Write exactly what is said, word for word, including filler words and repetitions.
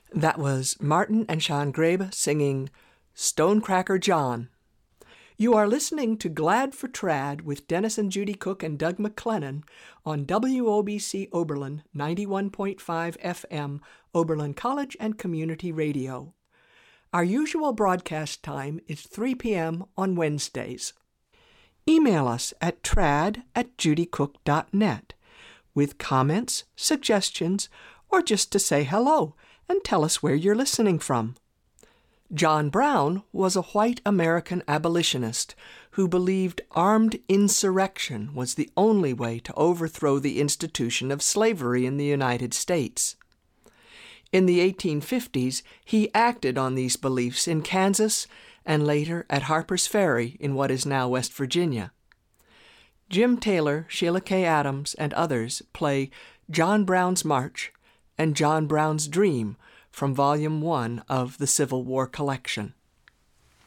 That was Martin and Sean Grabe singing Stonecracker John. You are listening to Glad for Trad with Dennis and Judy Cook and Doug McLennan on W O B C Oberlin ninety-one point five F M, Oberlin College and Community Radio. Our usual broadcast time is three p.m. on Wednesdays. Email us at trad at judycook dot net with comments, suggestions, or just to say hello and tell us where you're listening from. John Brown was a white American abolitionist who believed armed insurrection was the only way to overthrow the institution of slavery in the United States. In the eighteen fifties, he acted on these beliefs in Kansas and later at Harper's Ferry in what is now West Virginia. Jim Taylor, Sheila K. Adams, and others play John Brown's March and John Brown's Dream from Volume one of the Civil War collection.